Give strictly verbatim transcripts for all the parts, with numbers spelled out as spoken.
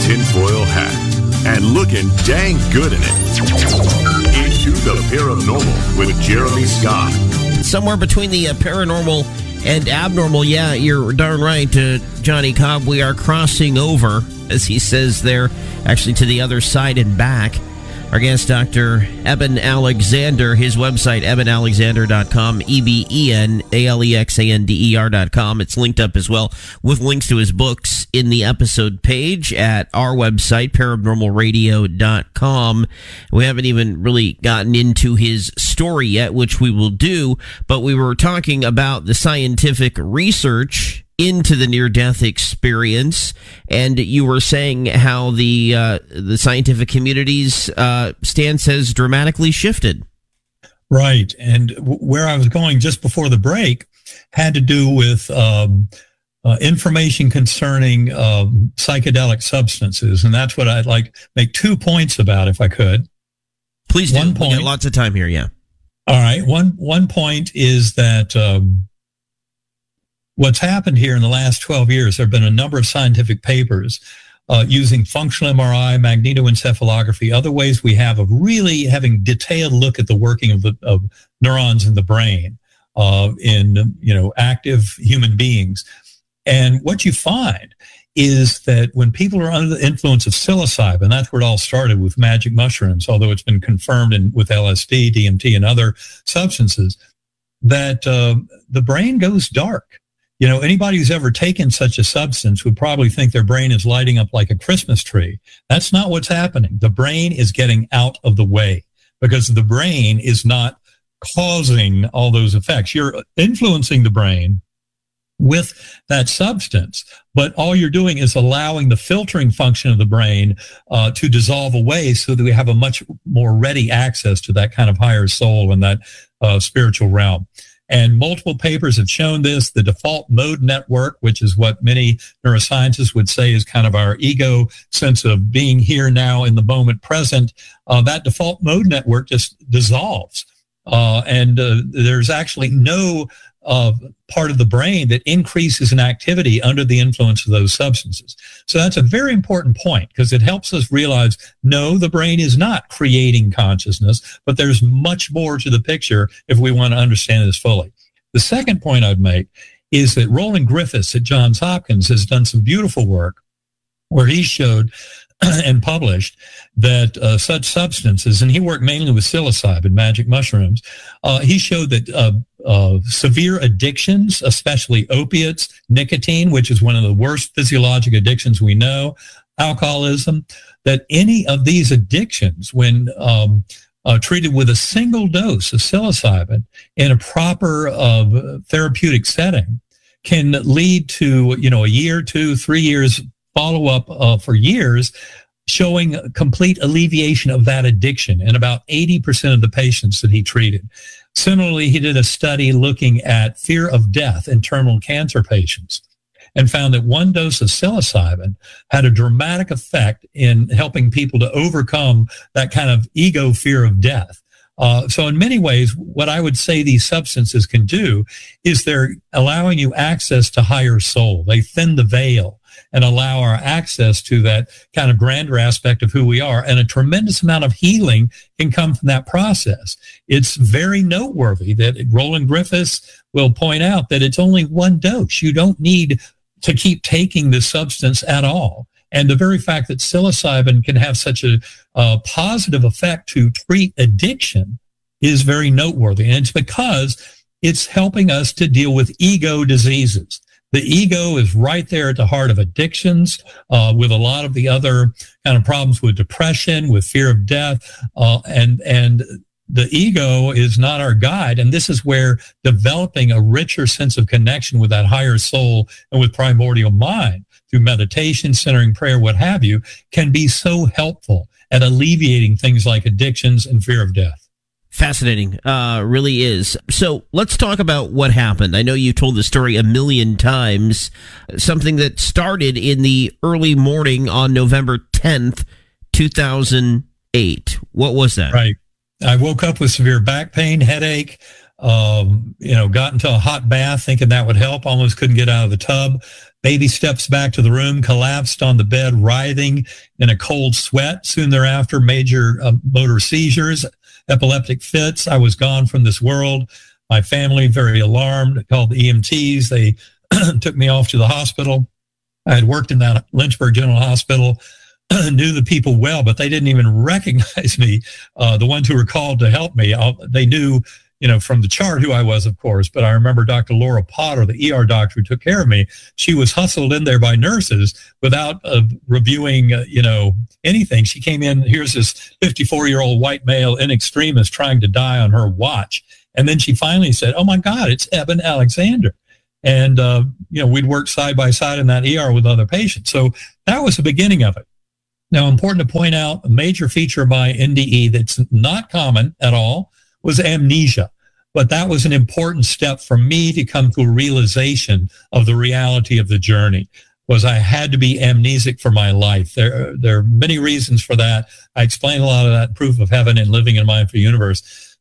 tinfoil hat and looking dang good in it. Into the Paranormal with Jeremy Scott. Somewhere between the uh, paranormal and abnormal, yeah, you're darn right, uh, Johnny Cobb. We are crossing over, as he says there, actually to the other side and back. Our guest, Doctor Eben Alexander, his website, eben alexander dot com, E B E N A L E X A N D E R dot com. It's linked up as well with links to his books in the episode page at our website, paranormal radio dot com. We haven't even really gotten into his story yet, which we will do, but we were talking about the scientific research into the near-death experience, and you were saying how the uh, the scientific community's uh, stance has dramatically shifted. Right, and w- where I was going just before the break had to do with um, uh, information concerning um, psychedelic substances, and that's what I'd like to make two points about, if I could. Please do. One point, we got lots of time here, yeah. All right, one one point is that Um, what's happened here in the last twelve years, there have been a number of scientific papers uh, using functional M R I, magnetoencephalography, other ways we have of really having detailed look at the working of, the, of neurons in the brain uh, in, you know, active human beings. And what you find is that when people are under the influence of psilocybin, that's where it all started with magic mushrooms, although it's been confirmed in, with L S D, D M T, and other substances, that uh, the brain goes dark. You know, anybody who's ever taken such a substance would probably think their brain is lighting up like a Christmas tree. That's not what's happening. The brain is getting out of the way because the brain is not causing all those effects. You're influencing the brain with that substance, but all you're doing is allowing the filtering function of the brain uh, to dissolve away so that we have a much more ready access to that kind of higher soul and that uh, spiritual realm. And multiple papers have shown this. The default mode network, which is what many neuroscientists would say is kind of our ego sense of being here now in the moment present, uh, that default mode network just dissolves. Uh, and uh, there's actually no uh, part of the brain that increases in activity under the influence of those substances. So that's a very important point because it helps us realize, no, the brain is not creating consciousness, but there's much more to the picture if we want to understand this fully. The second point I'd make is that Roland Griffiths at Johns Hopkins has done some beautiful work where he showed and published that uh, such substances, and he worked mainly with psilocybin, magic mushrooms, uh, he showed that uh, uh, severe addictions, especially opiates, nicotine, which is one of the worst physiologic addictions we know, alcoholism, that any of these addictions, when um, uh, treated with a single dose of psilocybin in a proper uh, therapeutic setting, can lead to, you know, a year, two, three years follow-up uh, for years, showing complete alleviation of that addiction in about eighty percent of the patients that he treated. Similarly, he did a study looking at fear of death in terminal cancer patients and found that one dose of psilocybin had a dramatic effect in helping people to overcome that kind of ego fear of death. Uh, so in many ways, what I would say these substances can do is they're allowing you access to higher soul. They thin the veil and allow our access to that kind of grander aspect of who we are. And a tremendous amount of healing can come from that process. It's very noteworthy that Roland Griffiths will point out that it's only one dose. You don't need to keep taking this substance at all. And the very fact that psilocybin can have such a uh, positive effect to treat addiction is very noteworthy. And it's because it's helping us to deal with ego diseases. The ego is right there at the heart of addictions, uh, with a lot of the other kind of problems with depression, with fear of death, uh, and and the ego is not our guide. And this is where developing a richer sense of connection with that higher soul and with primordial mind through meditation, centering prayer, what have you, can be so helpful at alleviating things like addictions and fear of death. Fascinating, uh, really is. So let's talk about what happened. I know you told the story a million times, something that started in the early morning on November tenth, two thousand eight. What was that? Right. I woke up with severe back pain, headache, um, you know, got into a hot bath thinking that would help, almost couldn't get out of the tub. baby steps back to the room, collapsed on the bed, writhing in a cold sweat. Soon thereafter, major uh, motor seizures, epileptic fits. I was gone from this world. My family, very alarmed, called the E M Ts. They took me off to the hospital. I had worked in that Lynchburg General Hospital, knew the people well, but they didn't even recognize me. Uh, the ones who were called to help me, I'll, they knew, you know, from the chart who I was, of course. But I remember Doctor Laura Potter, the E R doctor who took care of me. She was hustled in there by nurses without uh, reviewing, uh, you know, anything. She came in, here's this fifty-four-year-old white male in extremis trying to die on her watch. And then she finally said, oh, my God, it's Eben Alexander. And, uh, you know, we'd worked side by side in that E R with other patients. So that was the beginning of it. Now, important to point out, a major feature of my N D E that's not common at all was amnesia. But that was an important step for me to come to a realization of the reality of the journey, was I had to be amnesic for my life. There, there are many reasons for that. I explain a lot of that in Proof of Heaven and Living in a Mindful Universe.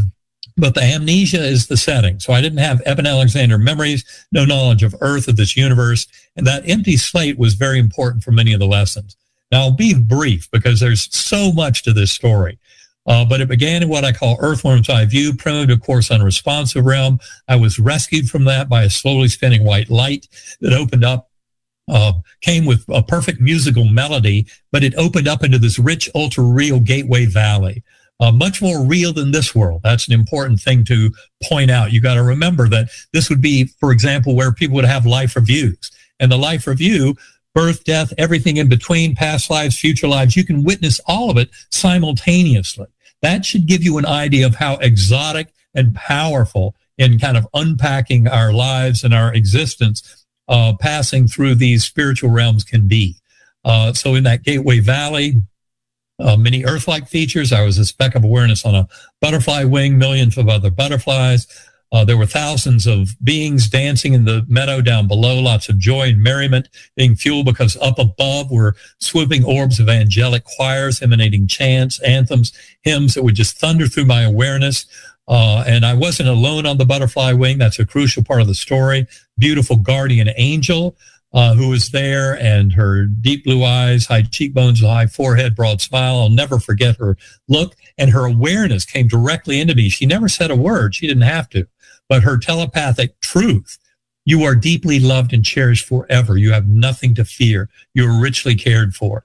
But the amnesia is the setting. So I didn't have Eben Alexander memories, no knowledge of Earth, of this universe. And that empty slate was very important for many of the lessons. Now, I'll be brief because there's so much to this story. Uh, but it began in what I call Earthworm's Eye View, primitive, of course, unresponsive realm. I was rescued from that by a slowly spinning white light that opened up, uh, came with a perfect musical melody, but it opened up into this rich, ultra-real Gateway Valley. Uh, much more real than this world. That's an important thing to point out. You got to remember that this would be, for example, where people would have life reviews. And the life review, birth, death, everything in between, past lives, future lives, you can witness all of it simultaneously. That should give you an idea of how exotic and powerful in kind of unpacking our lives and our existence, uh, passing through these spiritual realms can be. Uh, so in that Gateway Valley, Uh, many Earth-like features. I was a speck of awareness on a butterfly wing, millions of other butterflies. Uh, there were thousands of beings dancing in the meadow down below, lots of joy and merriment being fueled because up above were swooping orbs of angelic choirs emanating chants, anthems, hymns that would just thunder through my awareness. Uh, and I wasn't alone on the butterfly wing. That's a crucial part of the story. Beautiful guardian angel Uh, who was there, and her deep blue eyes, high cheekbones, high forehead, broad smile. I'll never forget her look, and her awareness came directly into me. She never said a word. She didn't have to. But her telepathic truth, you are deeply loved and cherished forever. You have nothing to fear. You're richly cared for.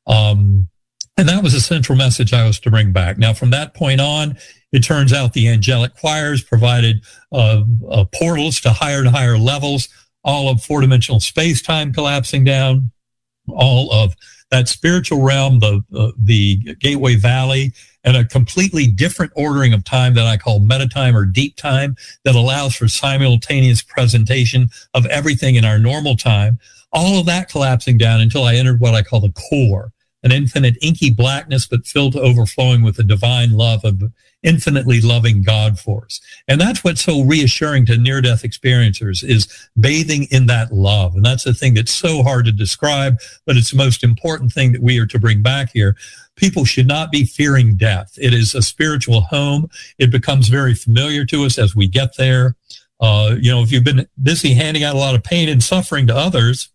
Um, and that was the central message I was to bring back. Now, from that point on, it turns out the angelic choirs provided uh, uh, portals to higher and higher levels, all of four-dimensional space-time collapsing down, all of that spiritual realm, the uh, the Gateway Valley, and a completely different ordering of time that I call meta time or deep time that allows for simultaneous presentation of everything in our normal time. All of that collapsing down until I entered what I call the core, an infinite inky blackness but filled to overflowing with the divine love of infinitely loving God force. And that's what's so reassuring to near-death experiencers, is bathing in that love. And that's the thing that's so hard to describe, but it's the most important thing that we are to bring back here. People should not be fearing death. It is a spiritual home. It becomes very familiar to us as we get there. Uh, you know, if you've been busy handing out a lot of pain and suffering to others,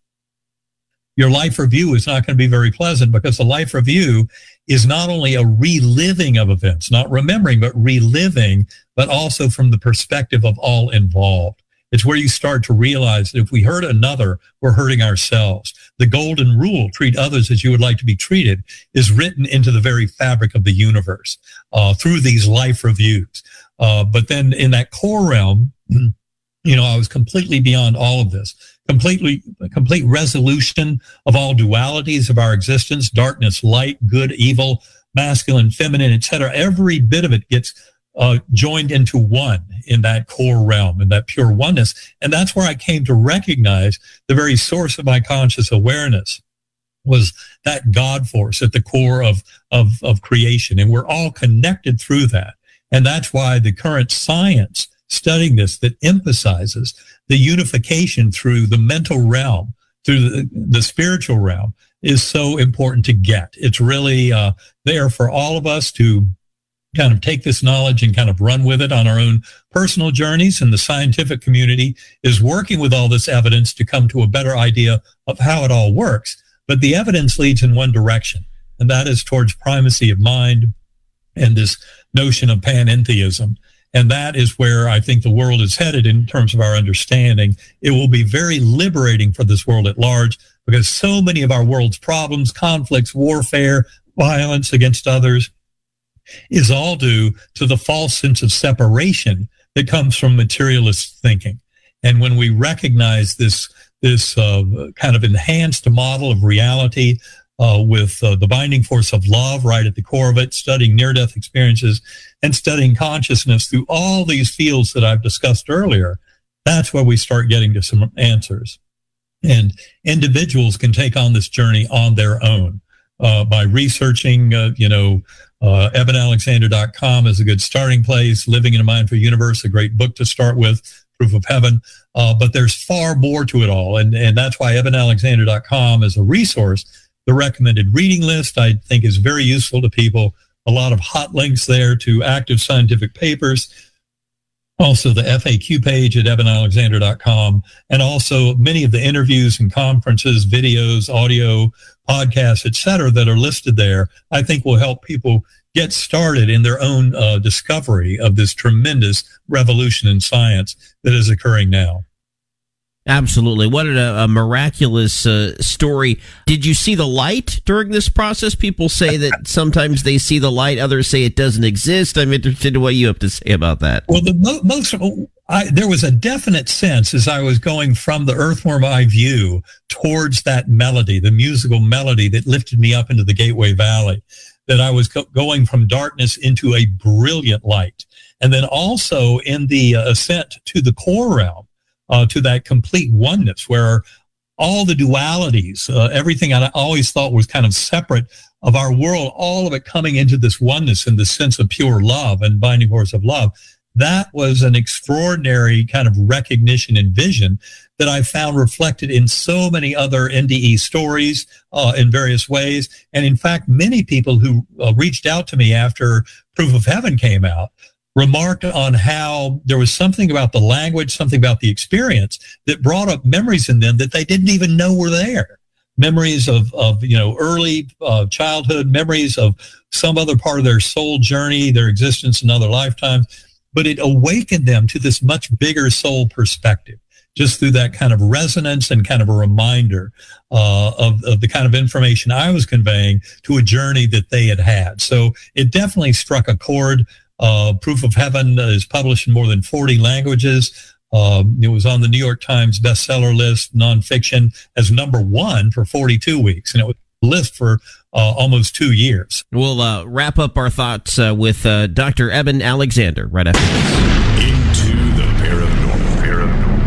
your life review is not going to be very pleasant, because the life review is not only a reliving of events, not remembering, but reliving, but also from the perspective of all involved. It's where you start to realize that if we hurt another, we're hurting ourselves. The golden rule, treat others as you would like to be treated, is written into the very fabric of the universe uh, through these life reviews. Uh, but then in that core realm, you know, I was completely beyond all of this. Completely, complete resolution of all dualities of our existence, darkness, light, good, evil, masculine, feminine, et cetera. Every bit of it gets uh, joined into one in that core realm, in that pure oneness. And that's where I came to recognize the very source of my conscious awareness was that God force at the core of, of, of creation. And we're all connected through that. And that's why the current science studying this that emphasizes the unification through the mental realm, through the, the spiritual realm, is so important to get. It's really uh, there for all of us to kind of take this knowledge and kind of run with it on our own personal journeys. And the scientific community is working with all this evidence to come to a better idea of how it all works. But the evidence leads in one direction, and that is towards primacy of mind and this notion of panentheism. And that is where I think the world is headed in terms of our understanding. It will be very liberating for this world at large, because so many of our world's problems, conflicts, warfare, violence against others, is all due to the false sense of separation that comes from materialist thinking. And when we recognize this, this uh, kind of enhanced model of reality uh, with uh, the binding force of love right at the core of it, studying near-death experiences and studying consciousness through all these fields that I've discussed earlier, that's where we start getting to some answers. And individuals can take on this journey on their own uh, by researching, uh, you know, Uh, Eben Alexander dot com is a good starting place. Living in a Mindful Universe, a great book to start with, Proof of Heaven. Uh, but there's far more to it all. And, and that's why Eben Alexander dot com is a resource. The recommended reading list, I think, is very useful to people. A lot of hot links there to active scientific papers. Also the F A Q page at Eben Alexander dot com. And also many of the interviews and conferences, videos, audio, podcasts, et cetera, that are listed there, I think will help people get started in their own uh, discovery of this tremendous revolution in science that is occurring now. Absolutely. What a, a miraculous uh, story. Did you see the light during this process? People say that sometimes they see the light, others say it doesn't exist. I'm interested in what you have to say about that. Well, the mo- most I, there was a definite sense as I was going from the earthworm eye view towards that melody, the musical melody that lifted me up into the Gateway Valley, that I was co- going from darkness into a brilliant light. And then also in the uh, ascent to the core realm, uh, to that complete oneness where all the dualities, uh, everything I always thought was kind of separate of our world, all of it coming into this oneness and this sense of pure love and binding force of love. That was an extraordinary kind of recognition and vision that I found reflected in so many other N D E stories uh, in various ways. And in fact, many people who uh, reached out to me after Proof of Heaven came out remarked on how there was something about the language, something about the experience that brought up memories in them that they didn't even know were there. Memories of, of you know, early uh, childhood, memories of some other part of their soul journey, their existence in other lifetimes. But it awakened them to this much bigger soul perspective, just through that kind of resonance and kind of a reminder uh, of, of the kind of information I was conveying to a journey that they had had. So it definitely struck a chord. Uh, Proof of Heaven is published in more than forty languages. Um, it was on the New York Times bestseller list, nonfiction, as number one for forty-two weeks. And it was list for uh, almost two years. We'll uh, wrap up our thoughts uh, with uh, Doctor Eben Alexander right after this. Into the paranormal. Paranormal.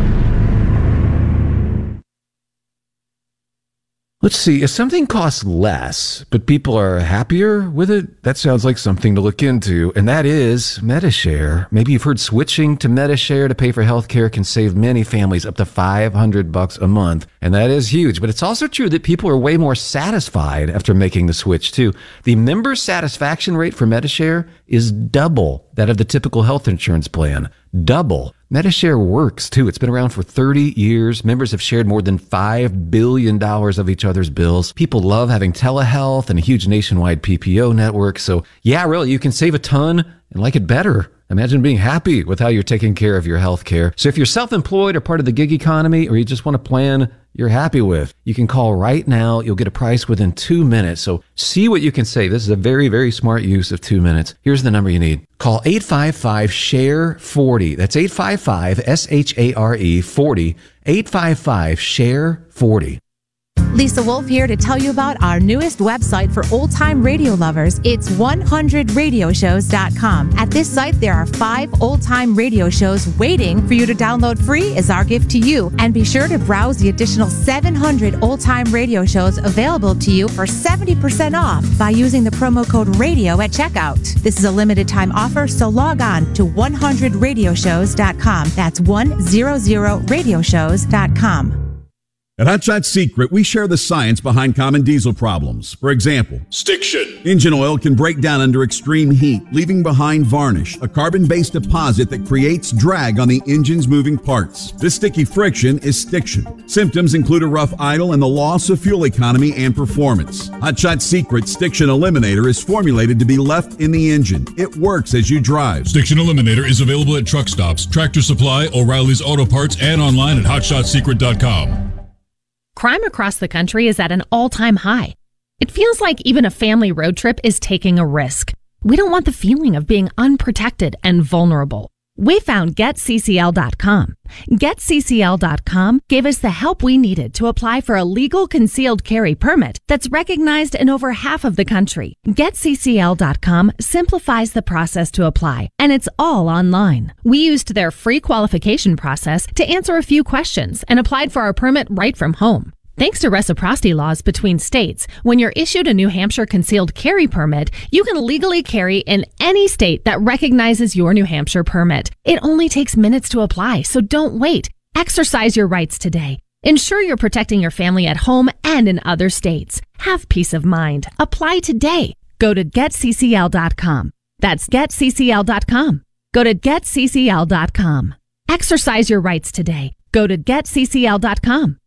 Let's see, if something costs less, but people are happier with it, that sounds like something to look into, and that is Medi-Share. Maybe you've heard switching to Medi-Share to pay for healthcare can save many families up to five hundred bucks a month, and that is huge. But it's also true that people are way more satisfied after making the switch, too. The member satisfaction rate for Medi-Share is double that of the typical health insurance plan. Double. Medi-Share works, too. It's been around for thirty years. Members have shared more than five billion dollars of each other's bills. People love having telehealth and a huge nationwide P P O network. So, yeah, really, you can save a ton and like it better. Imagine being happy with how you're taking care of your health care. So if you're self-employed or part of the gig economy, or you just want a plan you're happy with, you can call right now. You'll get a price within two minutes. So see what you can save. This is a very, very smart use of two minutes. Here's the number you need. Call eight five five, S H A R E, forty. That's eight five five, S H A R E, forty. eight five five, S H A R E, forty. Lisa Wolf here to tell you about our newest website for old-time radio lovers. It's one hundred radio shows dot com. At this site, there are five old-time radio shows waiting for you to download free as our gift to you. And be sure to browse the additional seven hundred old-time radio shows available to you for seventy percent off by using the promo code RADIO at checkout. This is a limited-time offer, so log on to one hundred radio shows dot com. That's one hundred radio shows dot com. At Hot Shot Secret, we share the science behind common diesel problems. For example, stiction. Engine oil can break down under extreme heat, leaving behind varnish, a carbon-based deposit that creates drag on the engine's moving parts. This sticky friction is stiction. Symptoms include a rough idle and the loss of fuel economy and performance. Hot Shot Secret Stiction Eliminator is formulated to be left in the engine. It works as you drive. Stiction Eliminator is available at truck stops, Tractor Supply, O'Reilly's Auto Parts, and online at hot shot secret dot com. Crime across the country is at an all-time high. It feels like even a family road trip is taking a risk. We don't want the feeling of being unprotected and vulnerable. We found get C C L dot com. get C C L dot com gave us the help we needed to apply for a legal concealed carry permit that's recognized in over half of the country. get C C L dot com simplifies the process to apply, and it's all online. We used their free qualification process to answer a few questions and applied for our permit right from home. Thanks to reciprocity laws between states, when you're issued a New Hampshire concealed carry permit, you can legally carry in any state that recognizes your New Hampshire permit. It only takes minutes to apply, so don't wait. Exercise your rights today. Ensure you're protecting your family at home and in other states. Have peace of mind. Apply today. Go to get C C L dot com. That's get C C L dot com. Go to get C C L dot com. Exercise your rights today. Go to get C C L dot com.